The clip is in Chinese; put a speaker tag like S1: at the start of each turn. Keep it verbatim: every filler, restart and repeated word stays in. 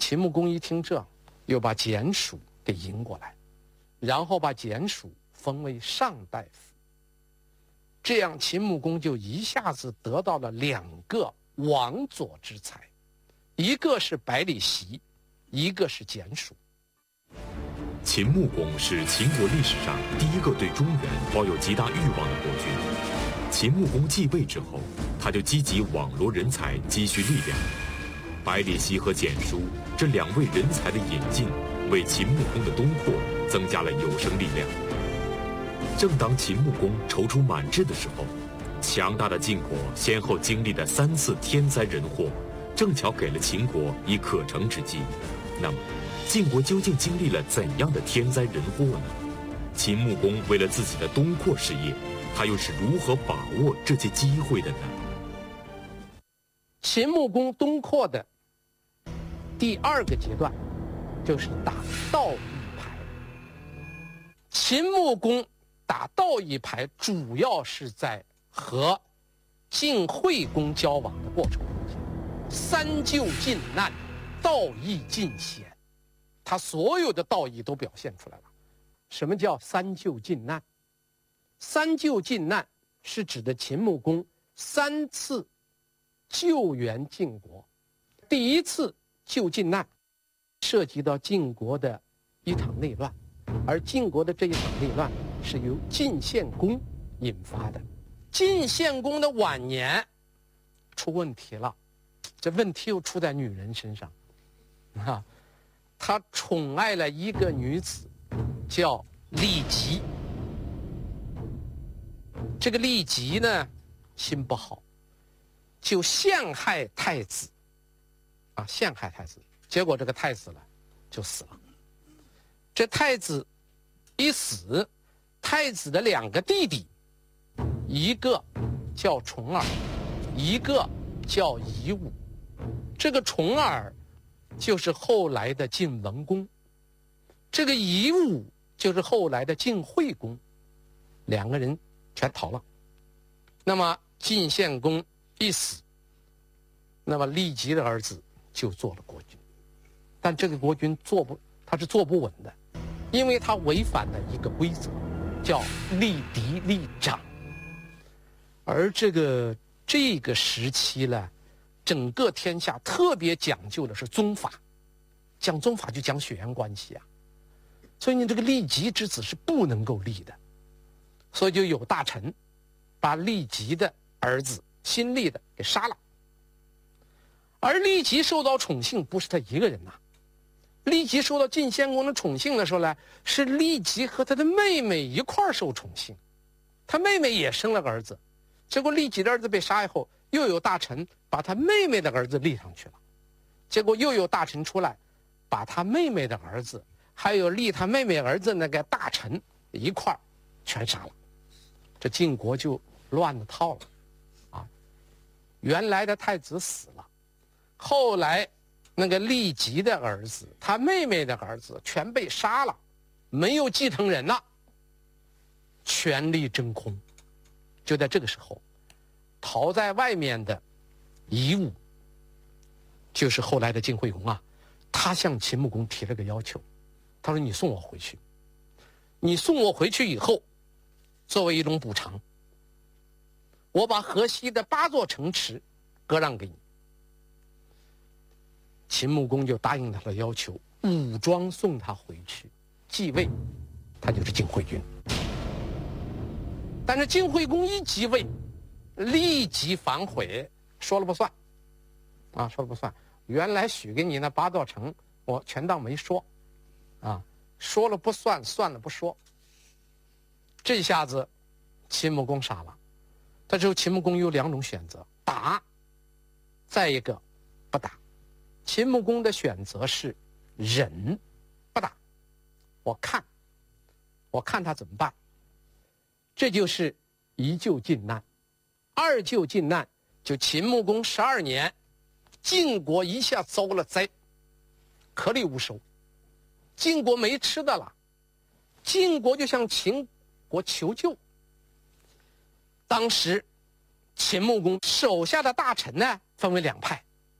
S1: 秦穆公一听这，又把简属给迎过来，然后把简属封为上大夫。这样秦穆公就一下子得到了两个王佐之才，一个是百里奚，一个是简属。
S2: 秦穆公是秦国历史上第一个对中原抱有极大欲望的国君。秦穆公继位之后，他就积极网罗人才，积蓄力量。百里奚和简书这两位人才的引进，为秦穆公的东扩增加了有生力量。正当秦穆公踌躇满志的时候，强大的晋国先后经历了三次天灾人祸，正巧给了秦国以可乘之机。那么晋国究竟经历了怎样的天灾人祸呢？秦穆公为了自己的东扩事业，他又是如何把握这些机会的呢？
S1: 秦穆公东扩的第二个阶段，就是打道义牌。秦穆公打道义牌，主要是在和晋惠公交往的过程中间，三救晋难，道义尽显。他所有的道义都表现出来了。什么叫三救晋难？三救晋难是指的秦穆公三次救援晋国。第一次救晋难，涉及到晋国的一场内乱，而晋国的这一场内乱是由晋献公引发的。晋献公的晚年出问题了，这问题又出在女人身上啊。他宠爱了一个女子，叫骊姬。这个骊姬呢，心不好，就陷害太子，啊，陷害太子。结果这个太子呢，就死了。这太子一死，太子的两个弟弟，一个叫重耳，一个叫夷吾。这个重耳就是后来的晋文公，这个夷吾就是后来的晋惠公，两个人全逃了。那么晋献公一死，那么骊姬的儿子就做了国君，但这个国君做不，他是坐不稳的，因为他违反了一个规则，叫立嫡立长。而这个这个时期呢，整个天下特别讲究的是宗法，讲宗法就讲血缘关系啊，所以你这个骊姬之子是不能够立的，所以就有大臣把骊姬的儿子新立的给杀了。而骊姬受到宠幸不是他一个人呐、啊，骊姬受到晋献公的宠幸的时候呢，是骊姬和他的妹妹一块儿受宠幸，他妹妹也生了个儿子，结果骊姬的儿子被杀以后，又有大臣把他妹妹的儿子立上去了，结果又有大臣出来，把他妹妹的儿子，还有立他妹妹儿子那个大臣一块儿全杀了，这晋国就乱了套了，啊，原来的太子死了，后来那个骊姬的儿子，他妹妹的儿子全被杀了，没有继承人了，权力真空。就在这个时候，逃在外面的夷吾，就是后来的晋惠公啊，他向秦穆公提了个要求，他说你送我回去，你送我回去以后，作为一种补偿，我把河西的八座城池割让给你。秦穆公就答应他的要求，武装送他回去继位，他就是晋惠君。但是晋惠公一即位，立即反悔，说了不算，啊，说了不算。原来许给你那八座城，我全当没说，啊，说了不算，算了不说。这下子，秦穆公傻了。这时候秦穆公有两种选择：打，再一个不打。秦穆公的选择是忍，不打，我看，我看他怎么办。这就是一救晋难。二救晋难，就秦穆公十二年，晋国一下遭了灾，颗粒无收，晋国没吃的了，晋国就向秦国求救。当时秦穆公手下的大臣呢，分为两派，